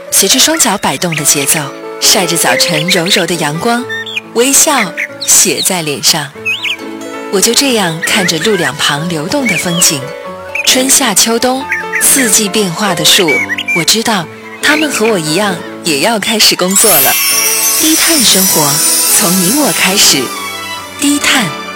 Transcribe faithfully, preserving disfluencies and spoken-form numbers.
随着双脚摆动的节奏，晒着早晨柔柔的阳光，微笑写在脸上。我就这样看着路两旁流动的风景，春夏秋冬四季变化的树，我知道他们和我一样也要开始工作了。低碳生活从你我开始，低碳